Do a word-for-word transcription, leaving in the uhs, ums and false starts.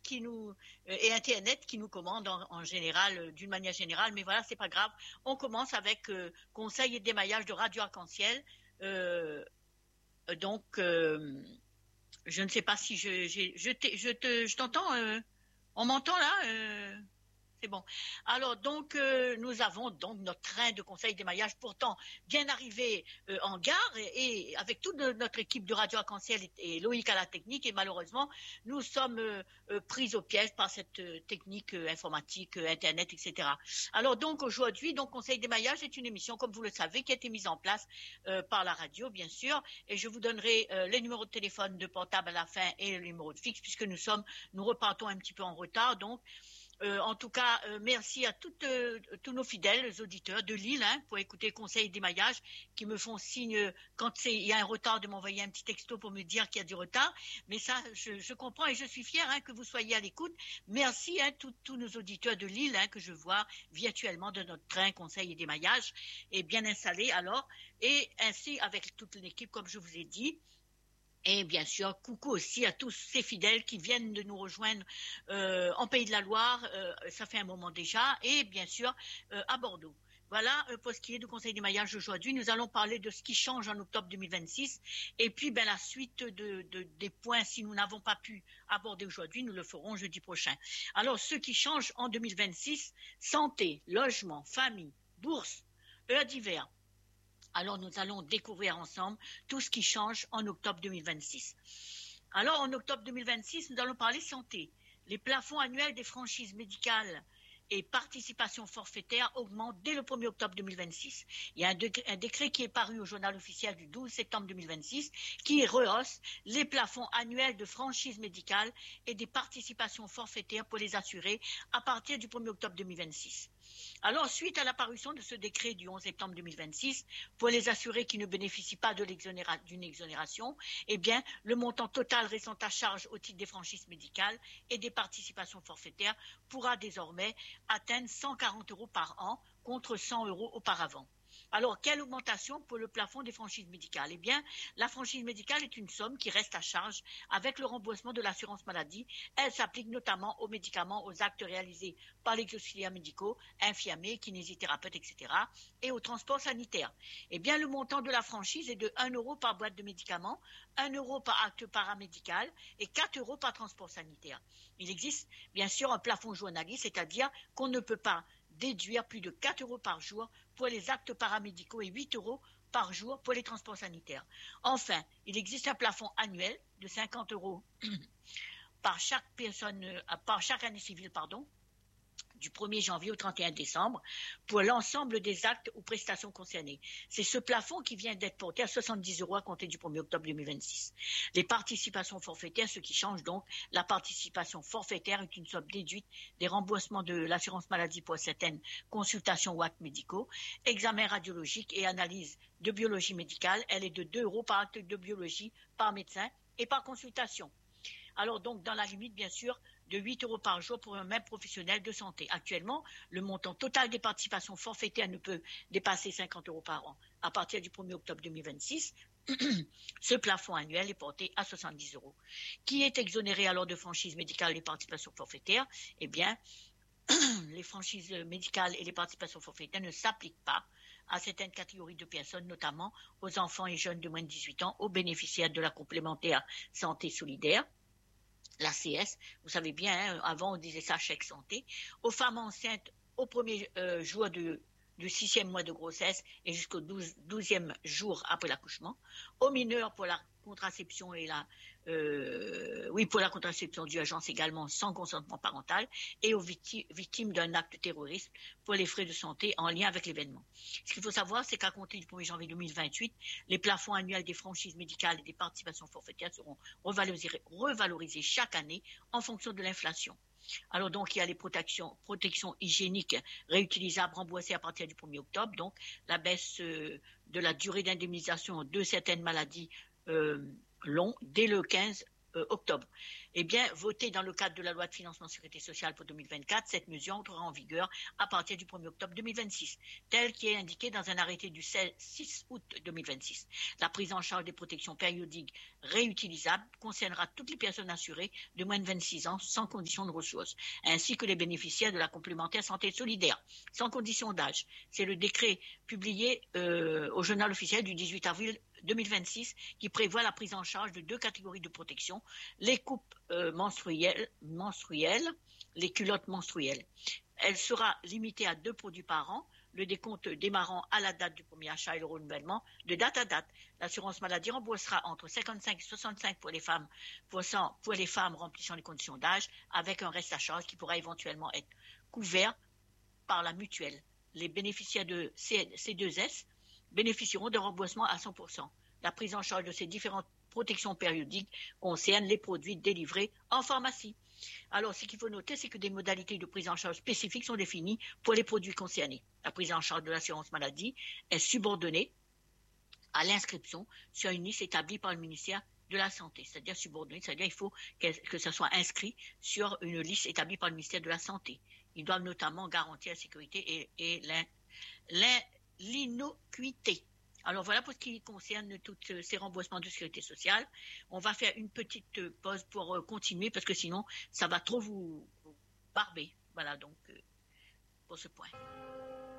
qui nous euh, et Internet qui nous commande en, en général, euh, d'une manière générale. Mais voilà, c'est pas grave. On commence avec euh, conseil et démaillage de Radio Arc-en-Ciel. Euh, donc, euh, je ne sais pas si je, j'ai, je, t'ai- je te, je t'entends. Euh, on m'entend là euh, C'est bon. Alors donc euh, nous avons donc notre train de conseil d'émaillage pourtant bien arrivé euh, en gare et, et avec toute no- notre équipe de Radio Arc-en-Ciel et, et Loïc à la technique et malheureusement nous sommes euh, euh, pris au piège par cette euh, technique euh, informatique, euh, internet, et cetera. Alors donc aujourd'hui donc conseil d'émaillage est une émission comme vous le savez qui a été mise en place euh, par la radio bien sûr et je vous donnerai euh, les numéros de téléphone de portable à la fin et le numéro de fixe puisque nous sommes nous repartons un petit peu en retard donc euh, en tout cas, euh, merci à toutes, euh, tous nos fidèles auditeurs de Lille hein, pour écouter Conseil d'émaillage qui me font signe euh, quand c'est, il y a un retard de m'envoyer un petit texto pour me dire qu'il y a du retard. Mais ça, je, je comprends et je suis fière hein, que vous soyez à l'écoute. Merci hein, tous, tous nos auditeurs de Lille hein, que je vois virtuellement de notre train Conseil et d'émaillage est bien installé alors. Et ainsi avec toute l'équipe, comme je vous ai dit. Et bien sûr, coucou aussi à tous ces fidèles qui viennent de nous rejoindre euh, en Pays de la Loire, euh, ça fait un moment déjà, et bien sûr euh, à Bordeaux. Voilà euh, pour ce qui est du conseil du maillage aujourd'hui. Nous allons parler de ce qui change en octobre deux mille vingt-six et puis ben, la suite de, de, des points, si nous n'avons pas pu aborder aujourd'hui, nous le ferons jeudi prochain. Alors, ce qui change en deux mille vingt-six, santé, logement, famille, bourse, heures d'hiver. Alors, nous allons découvrir ensemble tout ce qui change en octobre deux mille vingt-six. Alors, en octobre deux mille vingt-six, nous allons parler santé. Les plafonds annuels des franchises médicales et participation forfaitaire augmentent dès le premier octobre deux mille vingt-six. Il y a un, décret, un décret qui est paru au journal officiel du douze septembre deux mille vingt-six qui rehausse les plafonds annuels de franchises médicales et des participations forfaitaires pour les assurés à partir du premier octobre deux mille vingt-six. Alors, suite à l'apparition de ce décret du onze septembre deux mille vingt-six, pour les assurés qui ne bénéficient pas de l'exonéra- d'une exonération, eh bien, le montant total restant à charge au titre des franchises médicales et des participations forfaitaires pourra désormais atteindre cent quarante euros par an contre cent euros auparavant. Alors, quelle augmentation pour le plafond des franchises médicales? Eh bien, la franchise médicale est une somme qui reste à charge avec le remboursement de l'assurance maladie. Elle s'applique notamment aux médicaments, aux actes réalisés par les auxiliaires médicaux, infirmiers, kinésithérapeutes, et cetera et aux transports sanitaires. Eh bien, le montant de la franchise est de un euro par boîte de médicaments, un euro par acte paramédical et quatre euros par transport sanitaire. Il existe bien sûr un plafond journalier, c'est-à-dire qu'on ne peut pas déduire plus de quatre euros par jour pour les actes paramédicaux et huit euros par jour pour les transports sanitaires. Enfin, il existe un plafond annuel de cinquante euros par chaque personne, par chaque année civile, pardon, du premier janvier au trente et un décembre pour l'ensemble des actes ou prestations concernées. C'est ce plafond qui vient d'être porté à soixante-dix euros à compter du premier octobre deux mille vingt-six. Les participations forfaitaires, ce qui change donc, la participation forfaitaire est une somme déduite des remboursements de l'assurance maladie pour certaines consultations ou actes médicaux, examens radiologiques et analyses de biologie médicale. Elle est de deux euros par acte de biologie par médecin et par consultation. Alors donc, dans la limite, bien sûr, de huit euros par jour pour un même professionnel de santé. Actuellement, le montant total des participations forfaitaires ne peut dépasser cinquante euros par an. À partir du premier octobre deux mille vingt-six, ce plafond annuel est porté à soixante-dix euros. Qui est exonéré alors de franchise médicale et des participations forfaitaires? Eh bien, les franchises médicales et les participations forfaitaires ne s'appliquent pas à certaines catégories de personnes, notamment aux enfants et jeunes de moins de dix-huit ans, aux bénéficiaires de la complémentaire santé solidaire, l'A C S, vous savez bien, hein, avant on disait ça chèque santé, aux femmes enceintes au premier euh, jour de, du sixième mois de grossesse et jusqu'au douzième jour après l'accouchement, aux mineurs pour la contraception et la euh, oui pour la contraception d'urgence également sans consentement parental et aux victi- victimes d'un acte terroriste pour les frais de santé en lien avec l'événement. Ce qu'il faut savoir, c'est qu'à compter du premier janvier deux mille vingt-huit, les plafonds annuels des franchises médicales et des participations forfaitaires seront revalorisés, revalorisés chaque année en fonction de l'inflation. Alors donc, il y a les protections, protections hygiéniques réutilisables remboursées à partir du premier octobre, donc la baisse euh, de la durée d'indemnisation de certaines maladies euh, longues dès le quinze euh, octobre. eh bien, votée dans le cadre de la loi de financement de sécurité sociale pour deux mille vingt-quatre, cette mesure entrera en vigueur à partir du premier octobre deux mille vingt-six, tel qui est indiqué dans un arrêté du six août deux mille vingt-six. La prise en charge des protections périodiques réutilisables concernera toutes les personnes assurées de moins de vingt-six ans sans condition de ressources, ainsi que les bénéficiaires de la complémentaire santé solidaire, sans condition d'âge. C'est le décret publié euh, au journal officiel du dix-huit avril deux mille vingt-six qui prévoit la prise en charge de deux catégories de protection, les coupes euh, menstruelles, menstruelles, les culottes menstruelles. Elle sera limitée à deux produits par an, le décompte démarrant à la date du premier achat et le renouvellement de date à date. L'assurance maladie remboursera entre cinquante-cinq et soixante-cinq pour les femmes, pour, cent, pour les femmes remplissant les conditions d'âge, avec un reste à charge qui pourra éventuellement être couvert par la mutuelle. Les bénéficiaires de C deux S bénéficieront d'un remboursement à cent pour cent. La prise en charge de ces différentes protections périodiques concerne les produits délivrés en pharmacie. Alors, ce qu'il faut noter, c'est que des modalités de prise en charge spécifiques sont définies pour les produits concernés. La prise en charge de l'assurance maladie est subordonnée à l'inscription sur une liste établie par le ministère de la Santé, c'est-à-dire subordonnée, c'est-à-dire qu'il faut que, que ça soit inscrit sur une liste établie par le ministère de la Santé. Ils doivent notamment garantir la sécurité et, et l'innocuité. Alors voilà pour ce qui concerne tous ces remboursements de sécurité sociale. On va faire une petite pause pour continuer parce que sinon ça va trop vous, vous barber. Voilà donc pour ce point.